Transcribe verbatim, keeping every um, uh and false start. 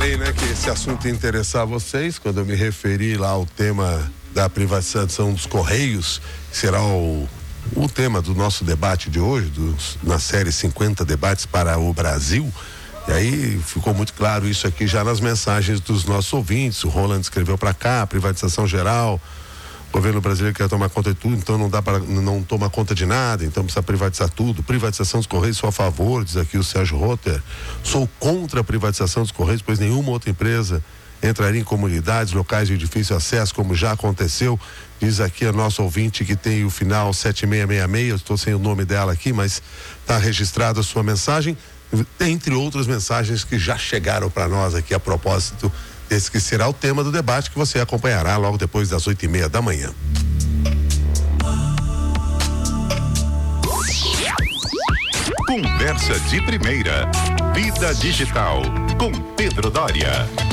falei, né, que esse assunto ia interessar vocês quando eu me referi lá ao tema da privatização dos Correios, que será o, o tema do nosso debate de hoje, dos, na série cinquenta debates para o Brasil. E aí ficou muito claro isso aqui já nas mensagens dos nossos ouvintes. O Roland escreveu para cá, privatização geral, o governo brasileiro quer tomar conta de tudo, então não dá para, não toma conta de nada, então precisa privatizar tudo. Privatização dos Correios, sou a favor, diz aqui o Sérgio Rotter. Sou contra a privatização dos Correios, pois nenhuma outra empresa entraria em comunidades, locais de difícil acesso, como já aconteceu. Diz aqui a nossa ouvinte que tem o final sete seis seis seis, eu estou sem o nome dela aqui, mas está registrada a sua mensagem, entre outras mensagens que já chegaram para nós aqui a propósito. Esse que será o tema do debate que você acompanhará logo depois das oito e meia da manhã. Conversa de primeira. Vida Digital com Pedro Doria.